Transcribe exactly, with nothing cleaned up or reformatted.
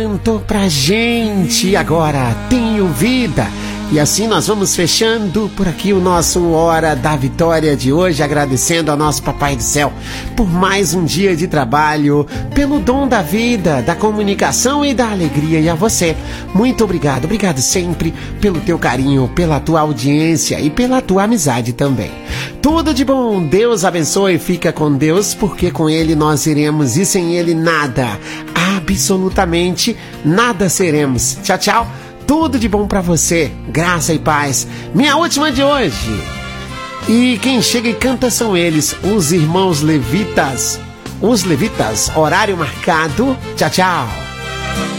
Cantou pra gente agora, Tenho Vida. E assim nós vamos fechando por aqui o nosso Hora da Vitória de hoje, agradecendo ao nosso Papai do Céu por mais um dia de trabalho, pelo dom da vida, da comunicação e da alegria. E a você, muito obrigado, obrigado sempre pelo teu carinho, pela tua audiência e pela tua amizade também. Tudo de bom, Deus abençoe, fica com Deus, porque com Ele nós iremos e sem Ele nada, absolutamente nada seremos. Tchau, tchau. Tudo de bom pra você, graça e paz. Minha última de hoje. E quem chega e canta são eles, os irmãos levitas. Os levitas, horário marcado. Tchau, tchau.